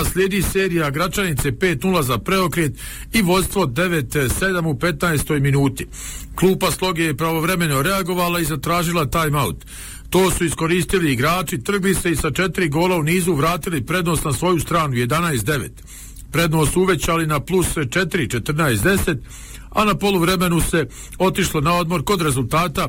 Onda slijedi serija Gračanice 5-0 za preokret i vodstvo 9-7 u 15. minuti. Klupa Sloge je pravovremeno reagovala i zatražila timeout. To su iskoristili igrači, trgli se i sa 4 gola u nizu vratili prednost na svoju stranu 11-9. Prednost uvećali na plus 4, 14-10, a na poluvremenu se otišlo na odmor kod rezultata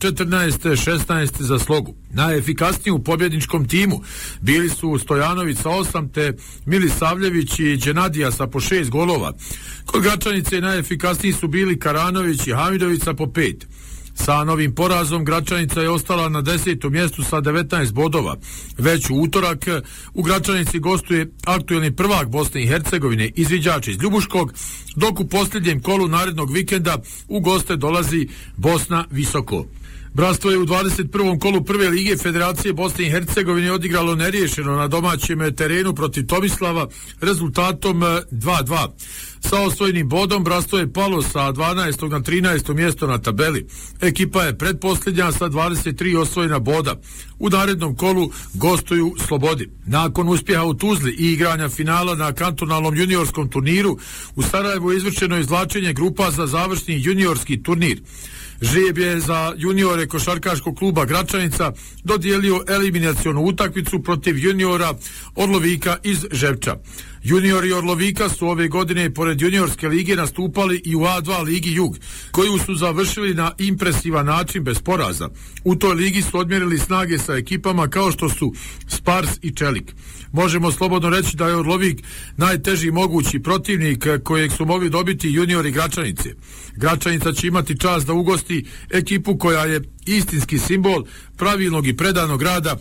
14-16 za Slogu. Najefikasniji u pobjedničkom timu bili su Stojanović sa 8 te Milisavljević i Đenadija sa po 6 golova. Kod Gračanice najefikasniji su bili Karanović i Hamidović sa po 5. Sa novim porazom Gračanica je ostala na 10. mjestu sa 19 bodova. Već u utorak u Gračanici gostuje aktuelni prvak Bosne i Hercegovine Izviđač iz Ljubuškog, dok u posljednjem kolu narednog vikenda u goste dolazi Bosna Visoko. Bratstvo je u 21. kolu prve lige Federacije Bosne i Hercegovine odigralo neriješeno na domaćem terenu protiv Tomislava rezultatom 2-2. Sa osvojenim bodom Bratstvo je palo sa 12. na 13. mjesto na tabeli. Ekipa je pretposljednja sa 23 osvojena boda. U narednom kolu gostuju Slobodi. Nakon uspjeha u Tuzli i igranja finala na kantonalnom juniorskom turniru, u Sarajevu je izvršeno izvlačenje grupa za završni juniorski turnir. Žreb je za juniore košarkaškog kluba Gračanica dodijelio eliminacionu utakmicu protiv juniora Orlovika iz Žepča. Juniori Orlovika su ove godine pored juniorske lige nastupali i u A2 ligi Jug, koju su završili na impresivan način bez poraza. U toj ligi su odmjerili snage sa ekipama kao što su Spars i Čelik. Možemo slobodno reći da je Orlovik najteži mogući protivnik kojeg su mogli dobiti juniori Gračanice. Gračanica će imati čast da ugosti ekipu koja je istinski simbol pravilnog i predanog rada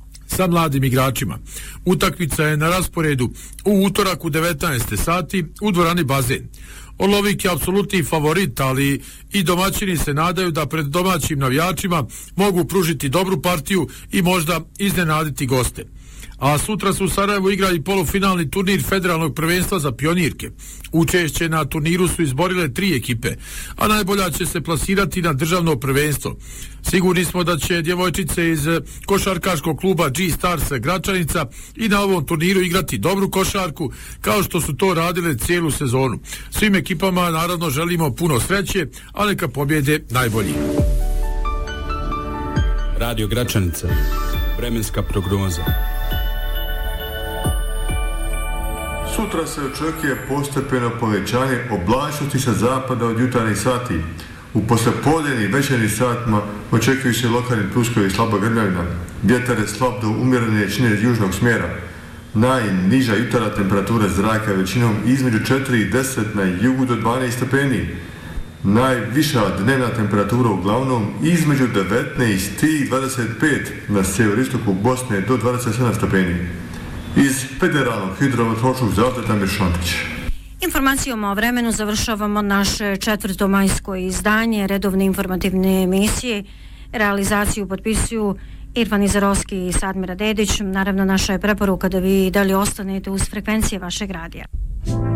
sa mladim igračima. Utakmica je na rasporedu u utorak u 19. sati u dvorani Bazen. Orlovik je apsolutni favorit, ali i domaćini se nadaju da pred domaćim navijačima mogu pružiti dobru partiju i možda iznenaditi goste. A sutra su u Sarajevu igrali polufinalni turnir federalnog prvenstva za pionirke. Učešće na turniru su izborile 3 ekipe, a najbolja će se plasirati na državno prvenstvo. Sigurni smo da će djevojčice iz košarkaškog kluba G-Stars Gračanica i na ovom turniru igrati dobru košarku, kao što su to radile cijelu sezonu. Svim ekipama naravno želimo puno sreće, a neka pobjede najbolji. Radio Gračanica, vremenska prognoza. Sutra se očekuje postepeno povećanje oblačnosti sa zapada od jutarnjih sati. U poslijepodnevnim večernjim satima očekuju se lokalni pljuskovi i slaba grmljavina. Vjetar je slab do umjerene jačine južnog smjera. Najniža jutarnja temperatura zraka je većinom između 4 i 10 na jugu do 12 stepeni. Najviša dnevna temperatura uglavnom između 19 i 25 na sjeveroistoku Bosne do 27 stepeni. Iz Federalnog hidrometeorološkog zavoda Damir Šantić. Informacijom o vremenu završavamo naše četvrtomajsko izdanje redovne informativne emisije. Realizaciju potpisuju Irfan Izarovski i Sadmira Dedić. Naravno, naša je preporuka da vi dalje ostanete uz frekvencije vašeg radija.